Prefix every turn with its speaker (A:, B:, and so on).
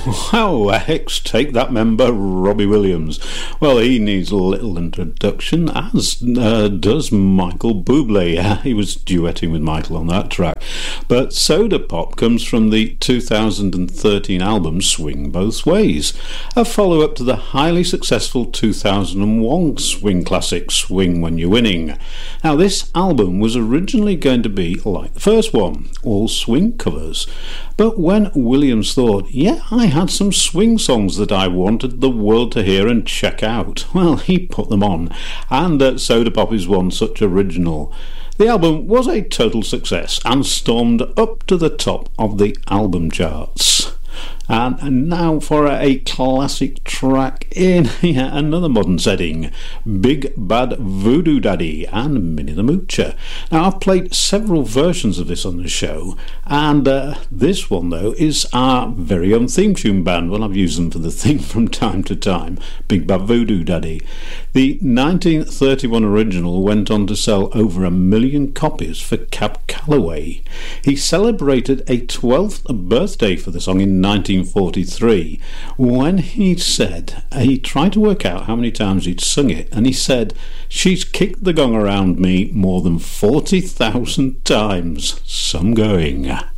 A: How hex take that member Robbie Williams? Well, he needs a little introduction, as does Michael Bublé. He was duetting with Michael on that track. But Soda Pop comes from the 2013 album Swing Both Ways, a follow-up to the highly successful 2001 swing classic Swing When You're Winning. Now, this album was originally going to be like the first one, all swing covers. But when Williams thought, yeah, I had some swing songs that I wanted the world to hear and check out, well, he put them on, and Soda Pop is one such original. The album was a total success and stormed up to the top of the album charts. And now for a classic track in another modern setting, Big Bad Voodoo Daddy and Minnie the Moocher. Now, I've played several versions of this on the show, and this one, though, is our very own theme tune band. Well, I've used them for the theme from time to time, Big Bad Voodoo Daddy. The 1931 original went on to sell over 1 million copies for Cab Calloway. He celebrated a 12th birthday for the song in 1943 when he tried to work out how many times he'd sung it, and he said, "She's kicked the gong around me more than 40,000 times." Some going.